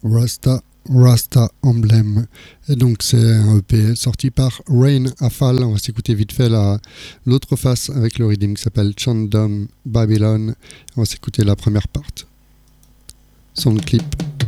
Rasta Emblem. Et donc c'est un EP sorti par Rain Afal. On va s'écouter vite fait l'autre face avec le reading qui s'appelle Chandom Babylon. On va s'écouter la première part. Son clip.